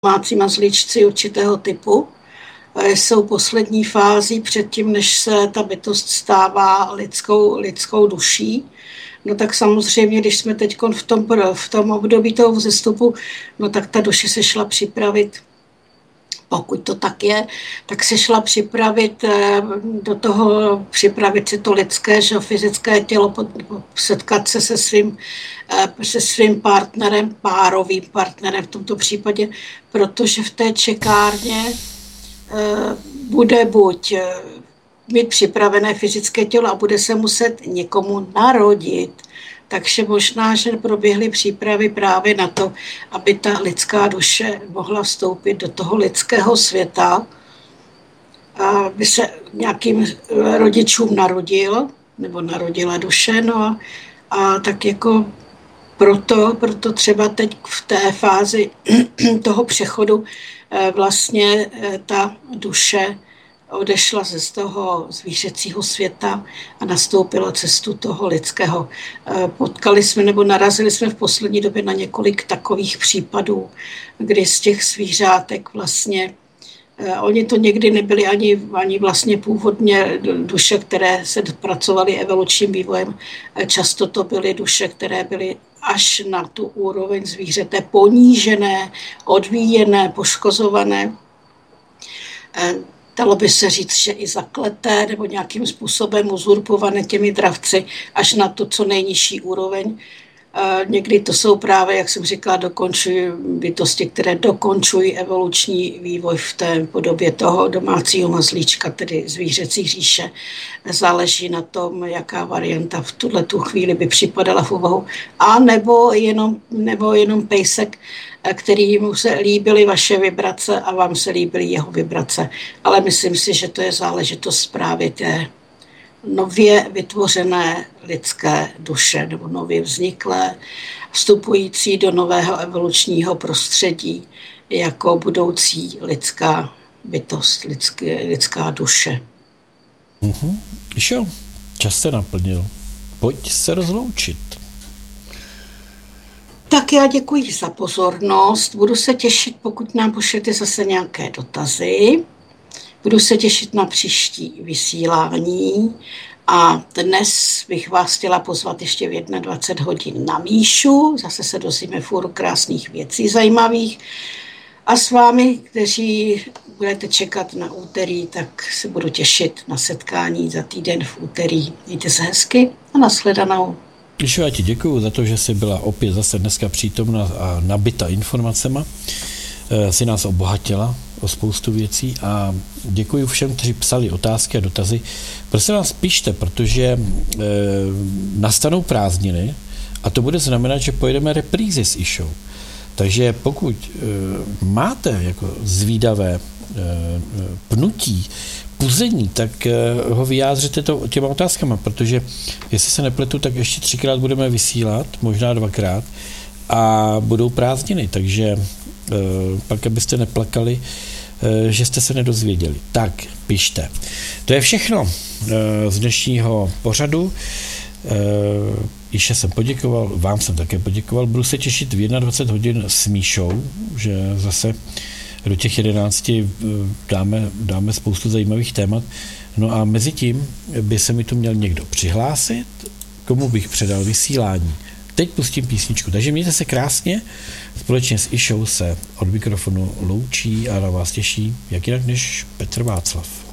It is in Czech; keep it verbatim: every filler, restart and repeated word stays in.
domácí mazlíčci určitého typu jsou poslední fází předtím, než se ta bytost stává lidskou, lidskou duší. No tak samozřejmě, když jsme teď v tom, v tom období toho vzestupu, no tak ta duše se šla připravit, pokud to tak je, tak se šla připravit do toho, připravit si to lidské, že fyzické tělo, setkat se se svým, se svým partnerem, párovým partnerem v tomto případě, protože v té čekárně bude buď mít připravené fyzické tělo a bude se muset někomu narodit. Takže možná, že proběhly přípravy právě na to, aby ta lidská duše mohla vstoupit do toho lidského světa, aby se nějakým rodičům narodil, nebo narodila duše, no a, a tak jako proto, proto třeba teď v té fázi toho přechodu vlastně ta duše odešla ze z toho zvířecího světa a nastoupila cestu toho lidského. Potkali jsme nebo narazili jsme v poslední době na několik takových případů, kdy z těch zvířátek vlastně, oni to někdy nebyli ani, ani vlastně původně duše, které se dopracovaly evolučním vývojem, často to byly duše, které byly až na tu úroveň zvířete ponížené, odvíjené, poškozované. Dalo by se říct, že i zakleté nebo nějakým způsobem uzurpované těmi dravci až na to, co nejnižší úroveň. Někdy to jsou právě, jak jsem říkala, dokončují bytosti, které dokončují evoluční vývoj v té podobě toho domácího mazlíčka, tedy zvířecí říše. Záleží na tom, jaká varianta v tuhletu chvíli by připadala v úvahu. A nebo jenom, nebo jenom pejsek, kterýmu se líbily vaše vibrace a vám se líbily jeho vibrace. Ale myslím si, že to je záležitost právě té nově vytvořené lidské duše nebo nově vzniklé, vstupující do nového evolučního prostředí jako budoucí lidská bytost, lidské, lidská duše. Mm-hmm. Išel, čas se naplnil. Pojď se rozloučit. Tak já děkuji za pozornost. Budu se těšit, pokud nám pošlete zase nějaké dotazy. Budu se těšit na příští vysílání a dnes bych vás chtěla pozvat ještě v dvacet jedna hodin na Míšu. Zase se dozvíme fůru krásných věcí zajímavých. A s vámi, kteří budete čekat na úterý, tak se budu těšit na setkání za týden v úterý. Mějte se hezky a nashledanou. Míšo, já ti děkuju za to, že jsi byla opět zase dneska přítomna a nabita informacema. Jsi nás obohatila o spoustu věcí a děkuji všem, kteří psali otázky a dotazy. Prosím vás, pište, protože e, nastanou prázdniny a to bude znamenat, že pojedeme reprízy s Išou. Takže pokud e, máte jako zvídavé e, pnutí, puzení, tak e, ho vyjádřete to těma otázkama, protože jestli se nepletu, tak ještě třikrát budeme vysílat, možná dvakrát a budou prázdniny, takže e, pak abyste neplakali, e, že jste se nedozvěděli. Tak, pište. To je všechno e, z dnešního pořadu. E, Iše jsem poděkoval, vám jsem také poděkoval. Budu se těšit v dvacet jedna hodin s Míšou, že zase do těch jedenácti dáme, dáme spoustu zajímavých témat. No a mezi tím by se mi tu měl někdo přihlásit, komu bych předal vysílání. Teď pustím písničku, takže mějte se krásně. Společně s Išou se od mikrofonu loučí a na vás těší, jak jinak než Petr Václav.